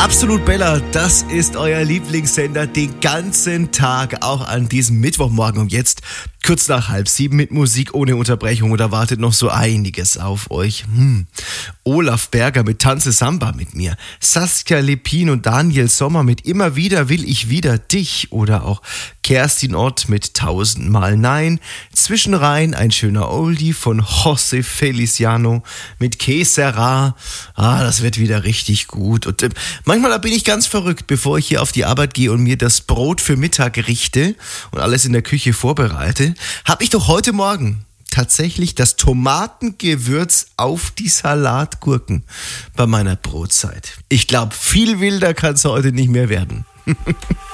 Absolut Bella, das ist euer Lieblingssender den ganzen Tag, auch an diesem Mittwochmorgen um jetzt kurz nach 6:30 mit Musik ohne Unterbrechung und da wartet noch so einiges auf euch. Olaf Berger mit Tanze Samba mit mir, Saskia Lepin und Daniel Sommer mit Immer wieder will ich wieder dich oder auch Kerstin Ott mit 1000-mal Nein, Zwischenrein ein schöner Oldie von José Feliciano mit Que Sera. Das wird wieder richtig gut und manchmal bin ich ganz verrückt, bevor ich hier auf die Arbeit gehe und mir das Brot für Mittag richte und alles in der Küche vorbereite, habe ich doch heute Morgen tatsächlich das Tomatengewürz auf die Salatgurken bei meiner Brotzeit. Ich glaube, viel wilder kann es heute nicht mehr werden.